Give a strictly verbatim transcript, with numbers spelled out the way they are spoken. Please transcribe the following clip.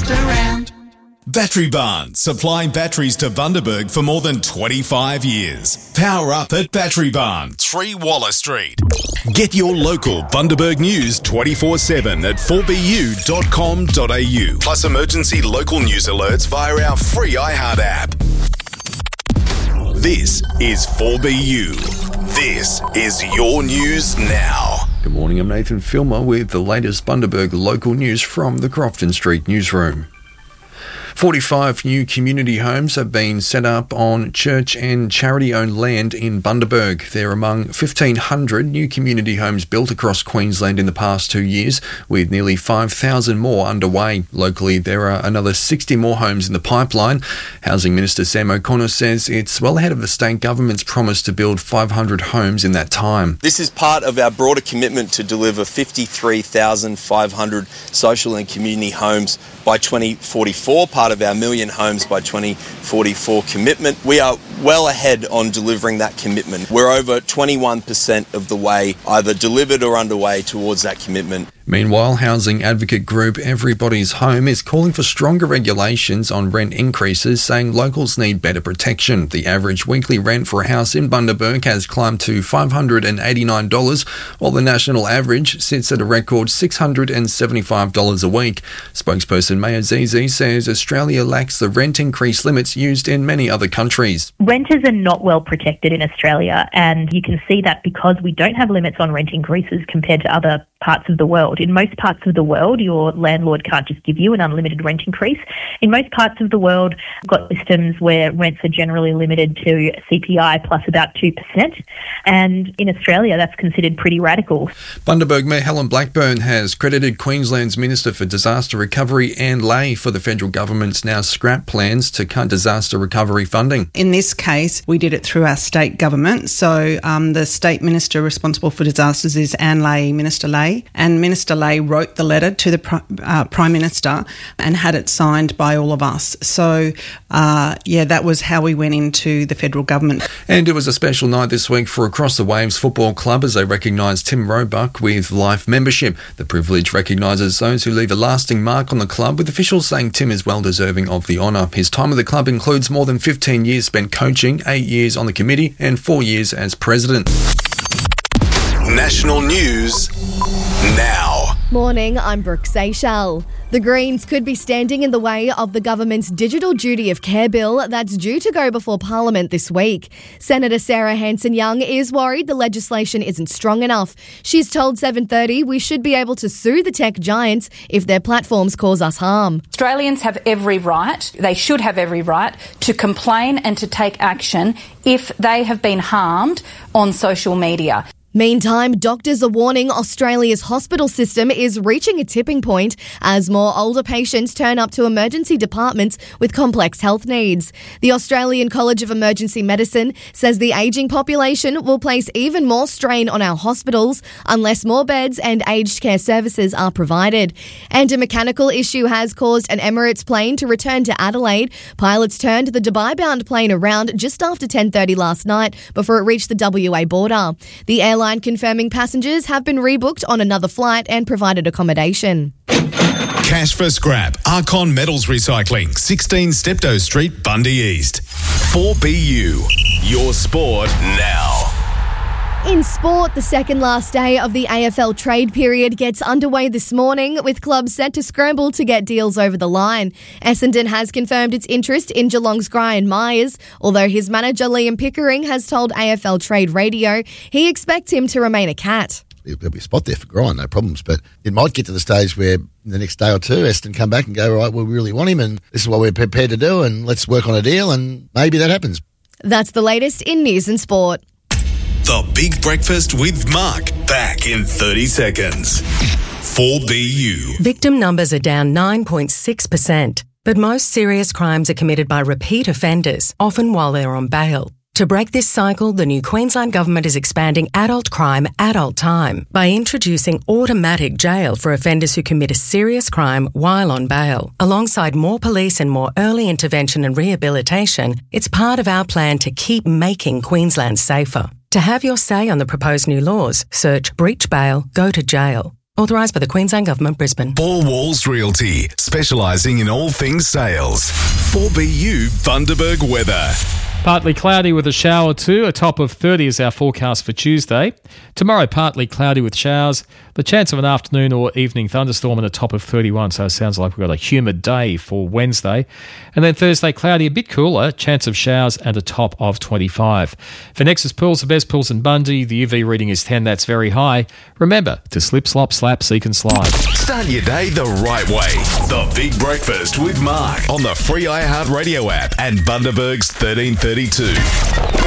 just around. Battery Barn, supplying batteries to Bundaberg for more than twenty-five years. Power up at Battery Barn, three Waller Street. Get your local Bundaberg news twenty-four seven at four b u dot com dot a u. Plus emergency local news alerts via our free iHeart app. This is four B U. This is your news now. Good morning, I'm Nathan Filmer with the latest Bundaberg local news from the Crofton Street newsroom. forty-five new community homes have been set up on church and charity-owned land in Bundaberg. They're among fifteen hundred new community homes built across Queensland in the past two years, with nearly five thousand more underway. Locally, there are another sixty more homes in the pipeline. Housing Minister Sam O'Connor says it's well ahead of the state government's promise to build five hundred homes in that time. This is part of our broader commitment to deliver fifty-three thousand five hundred social and community homes by twenty forty-four, part of our million homes by twenty forty-four commitment. We are well ahead on delivering that commitment. We're over twenty-one percent of the way either delivered or underway towards that commitment. Meanwhile, housing advocate group Everybody's Home is calling for stronger regulations on rent increases, saying locals need better protection. The average weekly rent for a house in Bundaberg has climbed to five hundred eighty-nine dollars, while the national average sits at a record six hundred seventy-five dollars a week. Spokesperson Maya Zizi says Australia lacks the rent increase limits used in many other countries. Renters are not well protected in Australia, and you can see that because we don't have limits on rent increases compared to other parts of the world. In most parts of the world, your landlord can't just give you an unlimited rent increase. In most parts of the world, we've got systems where rents are generally limited to C P I plus about two percent. And in Australia, that's considered pretty radical. Bundaberg Mayor Helen Blackburn has credited Queensland's Minister for Disaster Recovery, Anne Ley, for the federal government's now scrap plans to cut disaster recovery funding. In this case, we did it through our state government. So um, the state minister responsible for disasters is Anne Ley, Minister Ley. And Minister Ley wrote the letter to the uh, Prime Minister and had it signed by all of us. So, uh, yeah, that was how we went into the federal government. And it was a special night this week for Across the Waves Football Club as they recognised Tim Roebuck with life membership. The privilege recognises those who leave a lasting mark on the club, with officials saying Tim is well deserving of the honour. His time at the club includes more than fifteen years spent coaching, eight years on the committee and four years as president. National news now. Morning, I'm Brooke Seychelles. The Greens could be standing in the way of the government's Digital Duty of Care bill that's due to go before Parliament this week. Senator Sarah Hanson-Young is worried the legislation isn't strong enough. She's told seven thirty we should be able to sue the tech giants if their platforms cause us harm. Australians have every right, they should have every right, to complain and to take action if they have been harmed on social media. Meantime, doctors are warning Australia's hospital system is reaching a tipping point as more older patients turn up to emergency departments with complex health needs. The Australian College of Emergency Medicine says the ageing population will place even more strain on our hospitals unless more beds and aged care services are provided. And a mechanical issue has caused an Emirates plane to return to Adelaide. Pilots turned the Dubai-bound plane around just after ten thirty last night before it reached the W A border. The airline confirming passengers have been rebooked on another flight and provided accommodation. Cash for scrap. Archon Metals Recycling, sixteen Steptoe Street, Bundy East. four B U. Your sport now. In sport, the second last day of the A F L trade period gets underway this morning, with clubs set to scramble to get deals over the line. Essendon has confirmed its interest in Geelong's Gryan Myers, although his manager Liam Pickering has told A F L Trade Radio he expects him to remain a Cat. There'll be a spot there for Gryan, no problems, but it might get to the stage where in the next day or two, Essendon come back and go, right, well, we really want him and this is what we're prepared to do and let's work on a deal, and maybe that happens. That's the latest in news and sport. The Big Breakfast with Mark, back in thirty seconds. four B U. Victim numbers are down nine point six percent, but most serious crimes are committed by repeat offenders, often while they're on bail. To break this cycle, the new Queensland Government is expanding adult crime, adult time by introducing automatic jail for offenders who commit a serious crime while on bail. Alongside more police and more early intervention and rehabilitation, it's part of our plan to keep making Queensland safer. To have your say on the proposed new laws, search Breach Bail, Go to Jail. Authorised by the Queensland Government, Brisbane. Four Walls Realty, specialising in all things sales. four B U Bundaberg weather. Partly cloudy with a shower or two. A top of thirty is our forecast for Tuesday. Tomorrow, partly cloudy with showers. The chance of an afternoon or evening thunderstorm and a top of thirty-one. So it sounds like we've got a humid day for Wednesday. And then Thursday, cloudy, a bit cooler. Chance of showers and a top of twenty-five. For Nexus Pools, the best pools in Bundy, the U V reading is ten. That's very high. Remember to slip, slop, slap, seek and slide. Start your day the right way. The Big Breakfast with Mark on the free iHeartRadio app and Bundaberg's thirteen thirty-two.